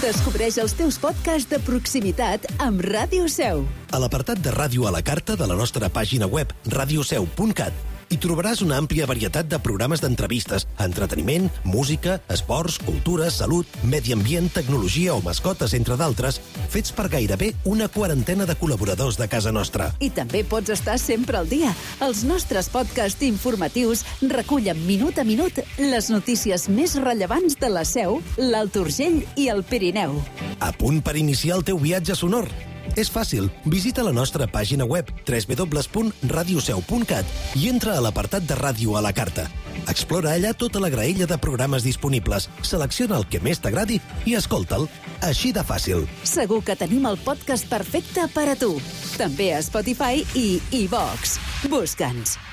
Descobreix els teus podcasts de proximitat amb Ràdio Seu. A l'apartat de ràdio a la carta de la nostra pàgina web radioseu.cat hi trobaràs una àmplia varietat de programes d'entrevistes, entreteniment, música, esports, cultura, salut, medi ambient, tecnologia o mascotes, entre d'altres, fets per gairebé una quarantena de col·laboradors de casa nostra. I també pots estar sempre al dia. Els nostres podcasts informatius recullen minut a minut les notícies més rellevants de la Seu, l'Alt Urgell i el Pirineu. A punt per iniciar el teu viatge sonor? És fàcil. Visita la nostra pàgina web www.radioseu.cat i entra a l'apartat de ràdio a la carta. Explora allà tota la graella de programes disponibles, selecciona el que més t'agradi i escolta'l. Així de fàcil. Segur que tenim el podcast perfecte per a tu. També a Spotify i iVox. Busca'ns.